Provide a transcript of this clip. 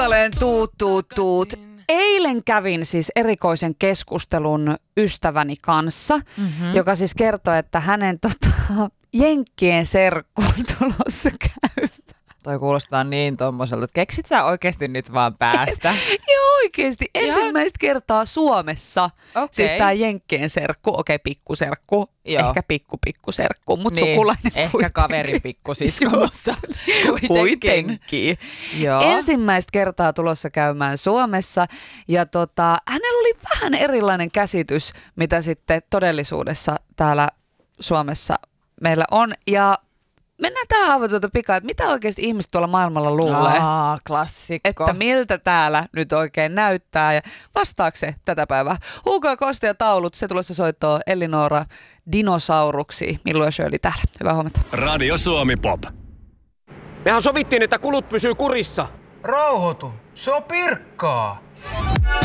Olen tuut. Eilen kävin siis erikoisen keskustelun ystäväni kanssa, joka siis kertoi, että hänen jenkkien serkku on tulossa käymään. Toi kuulostaa niin tommoselta, että keksit sä oikeesti nyt vaan päästä? Joo oikeesti. Ensimmäistä kertaa Suomessa. Okay. Siis tää jenkkien serkku, pikkuserkku. Joo. Ehkä pikkuserkku, mutta niin, sukulainen ehkä kuitenkin. Kaveri pikkusiskosta. Kuitenkin. Joo. Ensimmäistä kertaa tulossa käymään Suomessa ja hänellä oli vähän erilainen käsitys, mitä sitten todellisuudessa täällä Suomessa meillä on. Ja mennään tähän aivan pikaa, että mitä oikeasti ihmiset tuolla maailmalla luulee. Klassikko. Että miltä täällä nyt oikein näyttää ja vastaako se tätä päivää. Huukaa Kosti ja taulut, se tulossa soittaa Elinora dinosauruksi. Milloin ja Shirley täällä. Hyvää huomenta. Radio Suomi Pop. Mehän sovittiin, että kulut pysyy kurissa. Rauhoitu, se on Pirkkaa.